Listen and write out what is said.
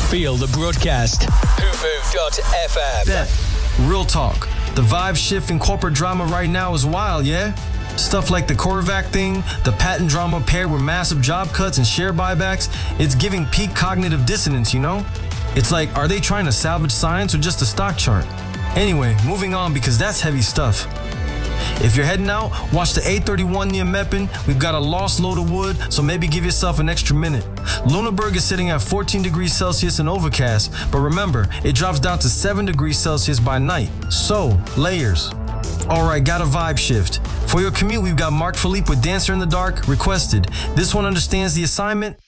Feel the broadcast. Hoopoo.fm. Bet. Real talk. The vibe shift in corporate drama right now is wild, yeah? Stuff like the Corvac thing, the patent drama paired with massive job cuts and share buybacks, it's giving peak cognitive dissonance, you know? It's like, are they trying to salvage science or just a stock chart? Anyway, moving on because that's heavy stuff. If you're heading out, watch the 831 near Meppen. We've got a lost load of wood, so maybe give yourself an extra minute. Lunenburg is sitting at 14 degrees Celsius and overcast, but remember, it drops down to 7 degrees Celsius by night. So, layers. Alright, got a vibe shift. For your commute, we've got Mark Philippe with Dancer in the Dark, requested. This one understands the assignment.